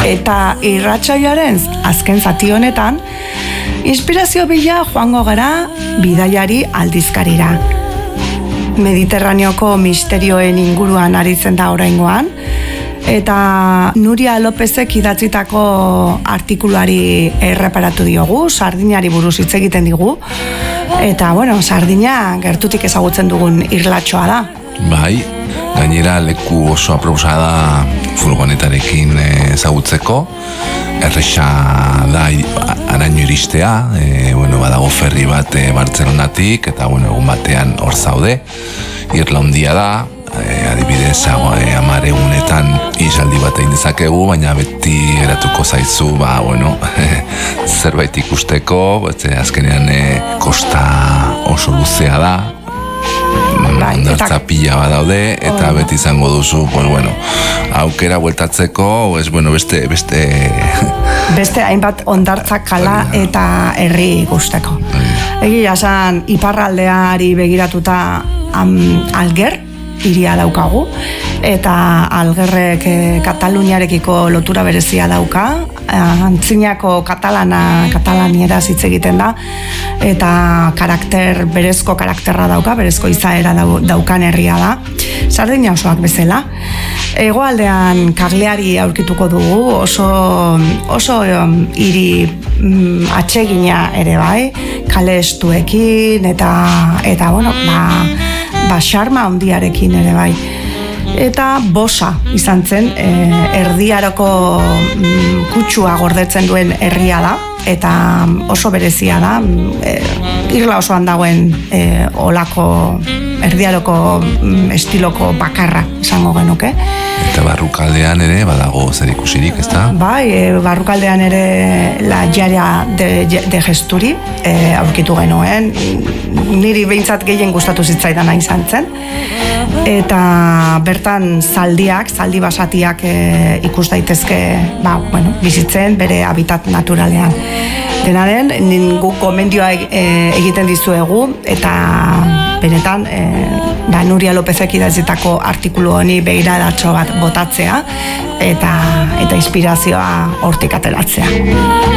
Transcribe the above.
Eta irratsaioaren azken zati honetan, inspirazio bila joango gara bidaiari aldizkarira. Mediterraneoko misterioen inguruan aritzen da oraingoan, eta Nuria Lopezek idatzitako artikuluari erreparatu diogu, Sardinari buruz hitz egiten digu, eta Sardina gertutik ezagutzen dugun irlatxoa da. Bai, gainera leku oso aproposa da furgonetarekin ezagutzeko, erresa da araño iristea, badago ferri bat Bartzelonatik, eta egun batean hor zaude, irla handia da, adibidez, 10 egunetan isaldi bat egin dezakegu, baina beti eratuko zaizu, zerbait ikusteko, azkenean kosta oso luzea da, ondartza pila bat daude, eta beti izango duzu, aukera bueltatzeko, beste hainbat ondartza kala eta herri ikusteko. Egia esan, iparraldeari begiratuta Alger hiria daukagu, eta Algerrek Kataluniarekiko lotura berezia dauka, antzinako katalaniera hitz egiten da, eta berezko karakterra dauka, berezko izaera daukan herria da, Sardina osoak bezala. Hegoaldean Cagliari aurkituko dugu, oso hiri atsegina ere bai, kale estuekin, eta xarma handiarekin ere bai. Eta Bosa izan zen, erdiaroko kutsua gordetzen duen herria da, eta oso berezia da, irla osoan dagoen olako erdiaroko estiloko bakarra izango genuke. Eta barrukaldean ere badago zer ikusirik, ezta? Bai, barrukaldean ere la Llaria de Gesturi aurkitu genuen, niri behintzat gehien gustatu zitzaidana izan zen, eta bertan zaldi basatiak ikus daitezke bizitzen bere habitat naturalean. Dena den, guk gomendioa egiten dizuegu, eta benetan Nuria Lopezek idatzitako artikulu honi begiradatxo bat botatzea, eta inspirazioa hortik ateratzea.